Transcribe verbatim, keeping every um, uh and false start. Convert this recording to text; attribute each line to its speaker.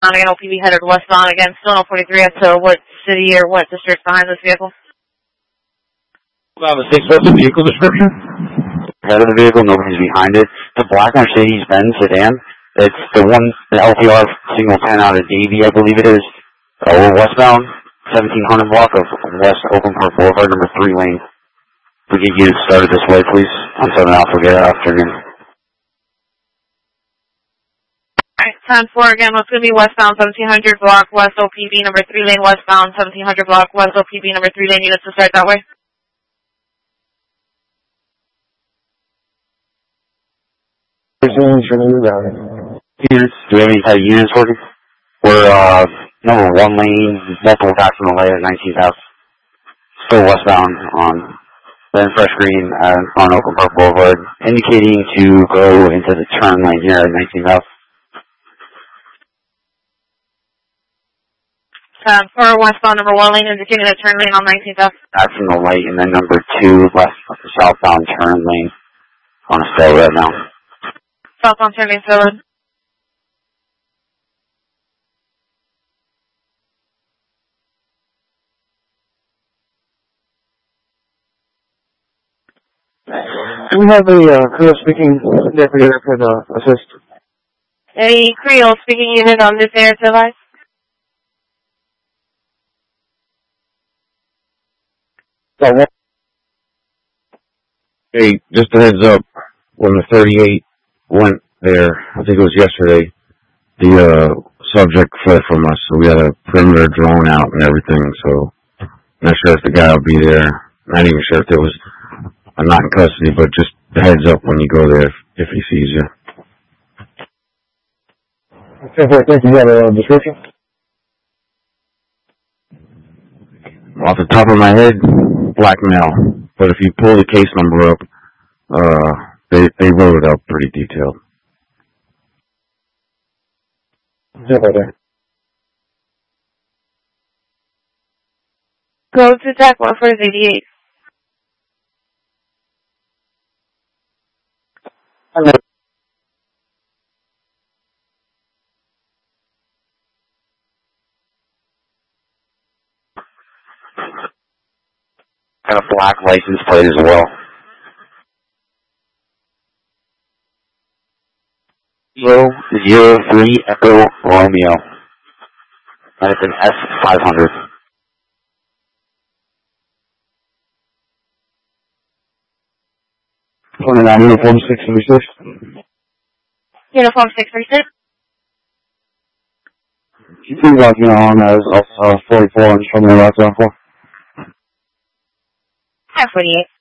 Speaker 1: westbound again, O P B headed westbound again, still no forty-three as to what city or what district behind this vehicle?
Speaker 2: Well, the six what's the vehicle description?
Speaker 3: Head of the vehicle, nobody's behind it. It's a black Mercedes-Benz sedan. It's the one, the L P R single ten out of Davie, I believe it is. Uh, we're westbound, seventeen hundred block of West Oakland Park Boulevard, number three lane. We get you started this way, please. On seven Alpha, get afternoon.
Speaker 1: Alright, ten four again, what's going to be westbound, seventeen hundred block, West O P B, number three lane, westbound, seventeen hundred block, West O P B, number three lane, units to start that way.
Speaker 3: Units, do we have any type of units working? We're, uh, number one lane, multiple backs on the way at nineteen thousand. Still westbound on then Fresh Green uh, on Oakland Park Boulevard, indicating to go into the turn lane here at nineteen thousand.
Speaker 1: ten four westbound, number one lane, indicating a turn lane on nineteen thousand.
Speaker 3: Back from the light, and then number two, west southbound turn lane on a stay right now.
Speaker 1: Southbound turn lane, still in.
Speaker 4: Do we have a uh, Creole speaking deputy that could uh, assist?
Speaker 1: A Creole speaking unit on this air device?
Speaker 4: Oh,
Speaker 2: Hey, just a heads up, when the thirty-eight went there, I think it was yesterday, the uh, subject fled from us, so we had a perimeter drone out and everything, so not sure if the guy will be there. Not even sure if there was a not in custody, but just a heads up when you go there if, if he sees you.
Speaker 4: Okay, thank you. You have a description?
Speaker 2: Off the top of my head, black male. But if you pull the case number up, uh, they, they wrote it up pretty detailed.
Speaker 4: Yeah, right there.
Speaker 1: Go to T A C one four eighty-eight.
Speaker 4: Hello.
Speaker 3: Got a black license plate as well. Zero zero three Echo Romeo. And it's an S five hundred.
Speaker 4: twenty-nine Uniform six thirty-six.
Speaker 1: Uniform six three six.
Speaker 4: You can log in on as uh, forty-four and show me what's on for.
Speaker 1: forty-eight.